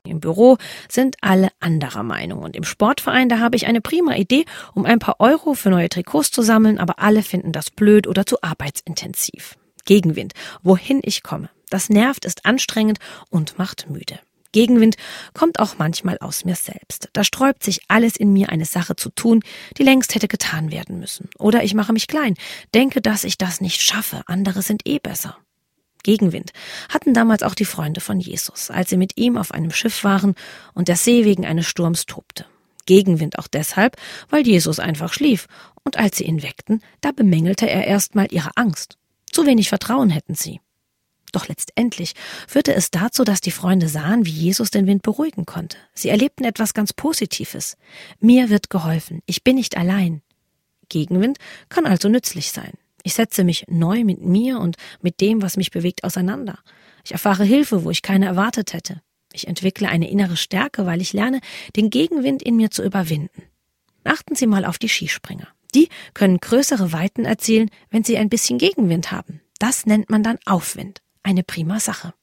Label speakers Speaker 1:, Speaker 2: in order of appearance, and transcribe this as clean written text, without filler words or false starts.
Speaker 1: Im Büro sind alle anderer Meinung und im Sportverein, da habe ich eine prima Idee, um ein paar Euro für neue Trikots zu sammeln, aber alle finden das blöd oder zu arbeitsintensiv. Gegenwind, wohin ich komme. Das nervt, ist anstrengend und macht müde. Gegenwind kommt auch manchmal aus mir selbst. Da sträubt sich alles in mir, eine Sache zu tun, die längst hätte getan werden müssen. Oder ich mache mich klein, denke, dass ich das nicht schaffe, andere sind besser. Gegenwind hatten damals auch die Freunde von Jesus, als sie mit ihm auf einem Schiff waren und der See wegen eines Sturms tobte. Gegenwind auch deshalb, weil Jesus einfach schlief, und als sie ihn weckten, da bemängelte er erstmal ihre Angst. Zu wenig Vertrauen hätten sie. Doch letztendlich führte es dazu, dass die Freunde sahen, wie Jesus den Wind beruhigen konnte. Sie erlebten etwas ganz Positives. Mir wird geholfen, ich bin nicht allein. Gegenwind kann also nützlich sein. Ich setze mich neu mit mir und mit dem, was mich bewegt, auseinander. Ich erfahre Hilfe, wo ich keine erwartet hätte. Ich entwickle eine innere Stärke, weil ich lerne, den Gegenwind in mir zu überwinden. Achten Sie mal auf die Skispringer. Die können größere Weiten erzielen, wenn sie ein bisschen Gegenwind haben. Das nennt man dann Aufwind. Eine prima Sache.